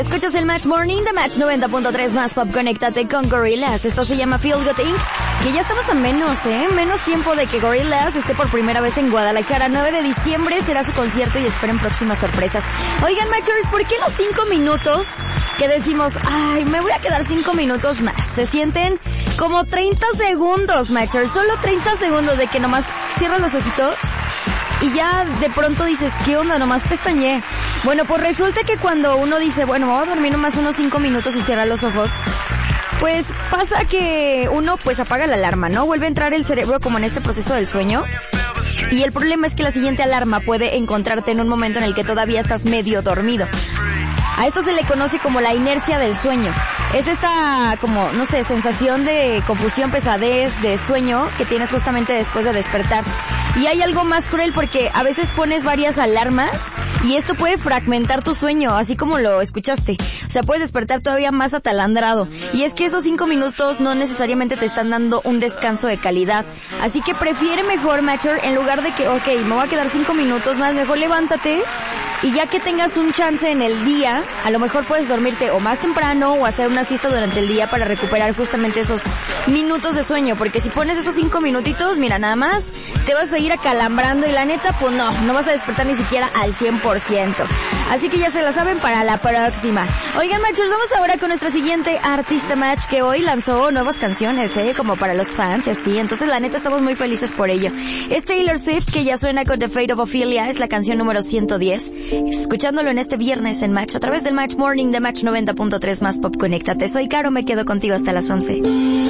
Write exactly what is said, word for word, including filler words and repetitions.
Escuchas el Match Morning de Match noventa punto tres más Pop. Conéctate con Gorillaz. Esto se llama Feel Good Inc, que ya estamos a menos, ¿eh? Menos tiempo de que Gorillaz esté por primera vez en Guadalajara. nueve de diciembre será su concierto y esperen próximas sorpresas. Oigan, Matchers, ¿por qué los cinco minutos que decimos, ay, me voy a quedar cinco minutos más, se sienten como treinta segundos, Matchers? Solo treinta segundos de que nomás cierras los ojitos y ya de pronto dices, ¿qué onda? Nomás pestañé. Bueno, pues resulta que cuando uno dice, bueno, me voy a dormir nomás unos cinco minutos y cierra los ojos, pues pasa que uno pues apaga la alarma, ¿no? Vuelve a entrar el cerebro como en este proceso del sueño. Y el problema es que la siguiente alarma puede encontrarte en un momento en el que todavía estás medio dormido. A esto se le conoce como la inercia del sueño. Es esta, como, no sé, sensación de confusión, pesadez, de sueño que tienes justamente después de despertar. Y hay algo más cruel porque a veces pones varias alarmas y esto puede fragmentar tu sueño, así como lo escuchaste. O sea, puedes despertar todavía más atalandrado. Y es que esos cinco minutos no necesariamente te están dando un descanso de calidad. Así que prefiere mejor, Matcher, en lugar de que, ok, me voy a quedar cinco minutos más, mejor levántate. Y ya que tengas un chance en el día, a lo mejor puedes dormirte o más temprano o hacer una siesta durante el día para recuperar justamente esos minutos de sueño. Porque si pones esos cinco minutitos, mira, nada más te vas a ir acalambrando y la neta, pues no, no vas a despertar ni siquiera al cien por ciento. Así que ya se la saben para la próxima. Oigan, Matchers, vamos ahora con nuestra siguiente artista, Match, que hoy lanzó nuevas canciones, ¿eh? Como para los fans y así. Entonces, la neta, estamos muy felices por ello. Es Taylor Swift, que ya suena con The Fate of Ophelia, es la canción número ciento diez. Escuchándolo en este viernes en Match, a través del Match Morning de Match noventa punto tres más Pop. Conéctate. Soy Caro, me quedo contigo hasta las once.